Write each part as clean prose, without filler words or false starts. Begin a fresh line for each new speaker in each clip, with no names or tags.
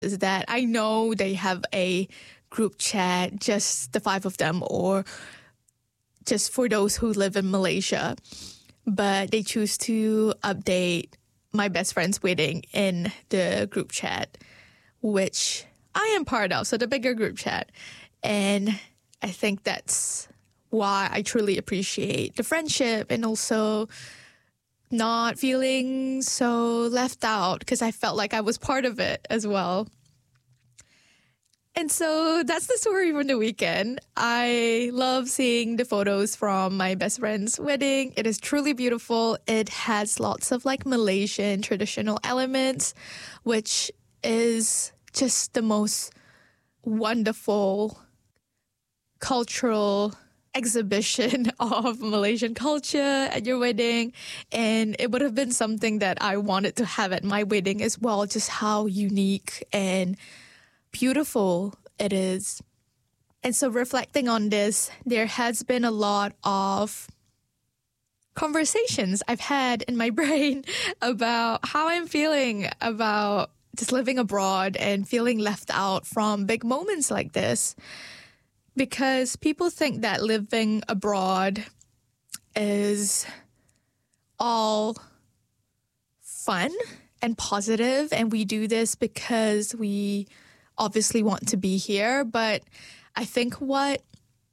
is that I know they have a group chat, just the five of them, or just for those who live in Malaysia. But they choose to update my best friend's wedding in the group chat, which I am part of, so the bigger group chat. And I think that's why I truly appreciate the friendship and also not feeling so left out because I felt like I was part of it as well. And so that's the story from the weekend. I love seeing the photos from my best friend's wedding. It is truly beautiful. It has lots of like Malaysian traditional elements, which is just the most wonderful cultural exhibition of Malaysian culture at your wedding. And it would have been something that I wanted to have at my wedding as well, just how unique and beautiful it is. And so reflecting on this, there has been a lot of conversations I've had in my brain about how I'm feeling about just living abroad and feeling left out from big moments like this. Because people think that living abroad is all fun and positive, and we do this because we obviously want to be here. But I think what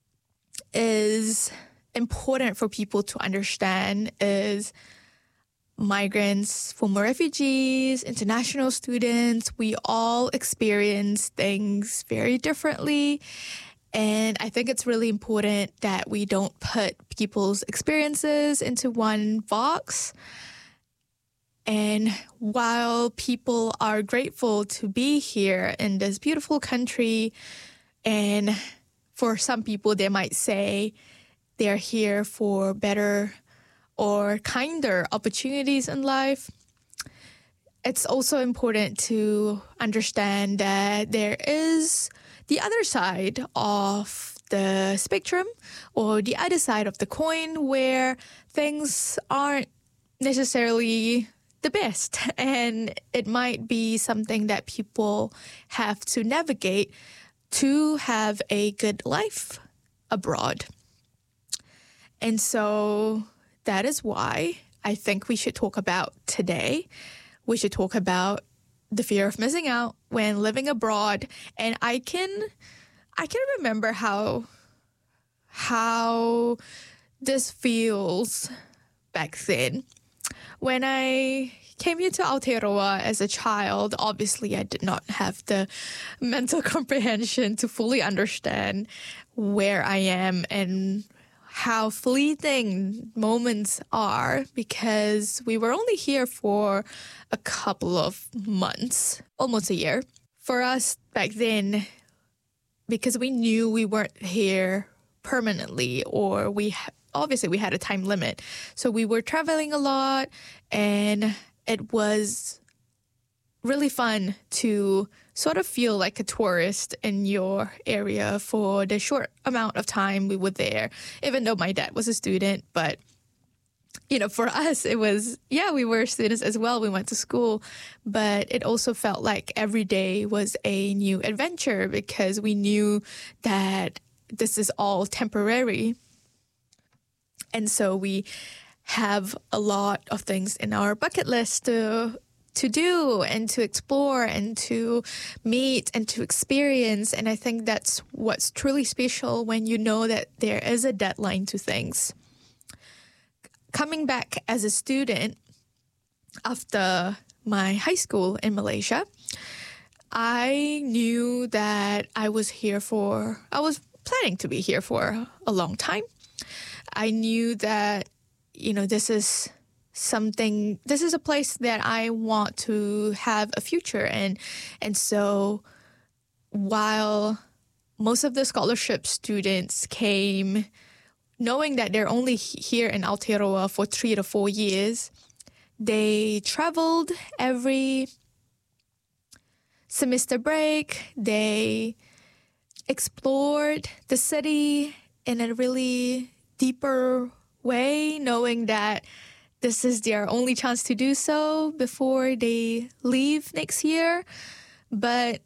is important for people to understand is migrants, former refugees, international students, we all experience things very differently. And I think it's really important that we don't put people's experiences into one box. And while people are grateful to be here in this beautiful country, and for some people, they might say they're here for better or kinder opportunities in life, it's also important to understand that there is the other side of the spectrum or the other side of the coin where things aren't necessarily the best. And it might be something that people have to navigate to have a good life abroad. And so that is why I think we should talk about today. We should talk about the fear of missing out when living abroad. And I can remember how this feels back then. When I came here to Aotearoa as a child, obviously I did not have the mental comprehension to fully understand where I am and how fleeting moments are, because we were only here for a couple of months, almost a year. For us back then, because we knew we weren't here permanently, or obviously we had a time limit. So we were traveling a lot, and it was really fun to sort of feel like a tourist in your area for the short amount of time we were there, even though my dad was a student. But, for us, it was, we were students as well. We went to school, but it also felt like every day was a new adventure because we knew that this is all temporary. And so we have a lot of things in our bucket list to do and to explore and to meet and to experience. And I think that's what's truly special when you know that there is a deadline to things. Coming back as a student after my high school in Malaysia, I knew that I was planning to be here for a long time. I knew that, this is a place that I want to have a future in. And so while most of the scholarship students came knowing that they're only here in Aotearoa for 3 to 4 years, they traveled every semester break. They explored the city in a really deeper way, knowing that this is their only chance to do so before they leave next year. But